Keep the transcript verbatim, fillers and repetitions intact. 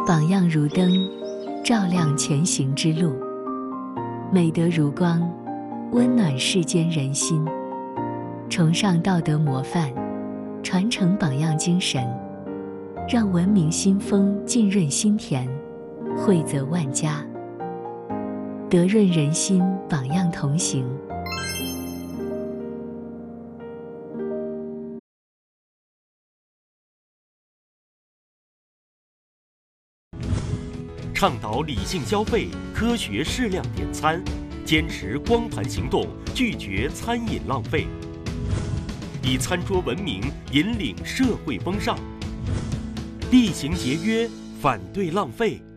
榜样如灯，照亮前行之路；美德如光，温暖世间人心。崇尚道德模范，传承榜样精神，让文明新风浸润心田，惠泽万家。德润人心，榜样同行。 倡导理性消费，科学适量点餐，坚持光盘行动，拒绝餐饮浪费，以餐桌文明引领社会风尚，厉行节约，反对浪费。